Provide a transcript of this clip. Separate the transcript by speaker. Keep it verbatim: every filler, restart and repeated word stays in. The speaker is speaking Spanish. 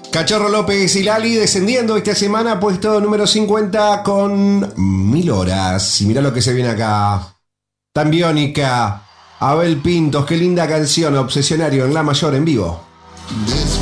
Speaker 1: Cachorro López y Lali descendiendo esta semana, puesto número cincuenta con Mil Horas. Y mirá lo que se viene acá. Tan biónica. Abel Pintos, qué linda canción, Obsesionario en La Mayor en vivo.